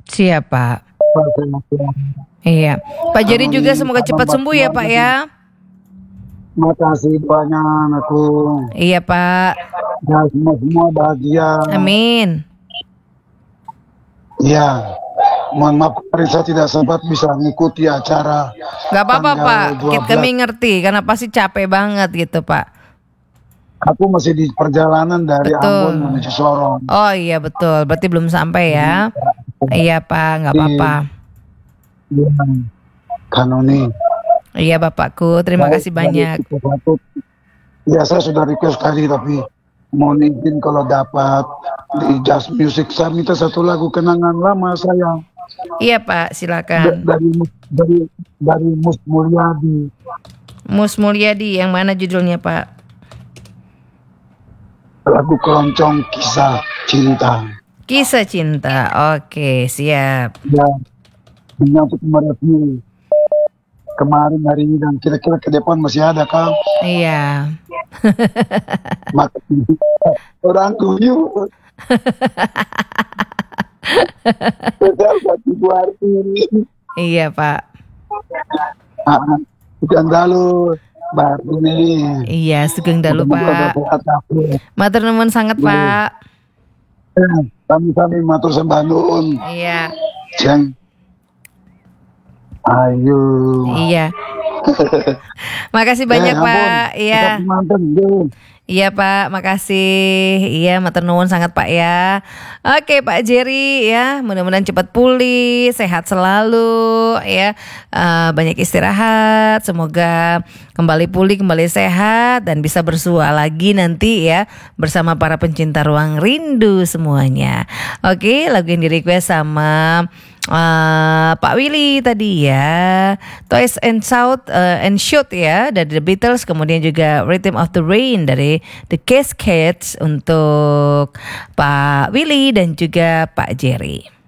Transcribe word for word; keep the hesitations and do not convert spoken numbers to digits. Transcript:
Siap, Pak. Pak, sehat-sehat. Iya. Pak Jerry Anu juga nih, semoga sama cepat Mbak sembuh ya, Pak keluarga. ya. Makasih banyak aku. Iya, Pak. Ya, semua semua bahagia. Amin. Ya, mohon maaf kemarin saya tidak sempat bisa mengikuti acara Gak apa-apa, tanggal Pak. dua Kita belas. kami ngerti karena pasti capek banget gitu, Pak. Aku masih di perjalanan dari Ambon Betul. menuju Sorong. Oh iya betul. Berarti belum sampai ya. Iya, Pak. Gak apa-apa. Di Kanoni. Iya, Bapakku. Terima kasih banyak. Ya, saya sudah request tadi tapi mohon izin kalau dapat di Just Music saya minta satu lagu kenangan lama saya. Iya, Pak. Da- Silakan. dari dari dari Mus Mulyadi. Mus Mulyadi. Yang mana judulnya, Pak? Lagu Keroncong Kisah Cinta. Kisah Cinta. Oke, siap. Ya, menyangkut mereview kemarin hari ini dan kira-kira ke depan masih ada kan? Iya. Maka orang tujuh sedang satu dua ini. Iya, Pak. Ah, bukan lalu baru nih. Iya, Sugeng Dalu, Pak. Matur nuwun sangat, Pak. Kami-kami matur sembah nuwun. Iya. Jeng. Ayo. Iya. Makasih banyak, Eh, ampun. Pak. Iya. Kita mantan, Jeng. Iya, Pak, makasih. Iya, matur nuwun sangat, Pak ya. Oke, Pak Jerry ya, mudah-mudahan cepat pulih, sehat selalu ya. Eh, banyak istirahat, semoga kembali pulih, kembali sehat dan bisa bersua lagi nanti ya bersama para pencinta Ruang Rindu semuanya. Oke, lagu yang di-request sama Uh, Pak Willy tadi ya, Toys and Shout uh, and Shoot ya dari The Beatles, kemudian juga Rhythm of the Rain dari The Cascades untuk Pak Willy dan juga Pak Jerry.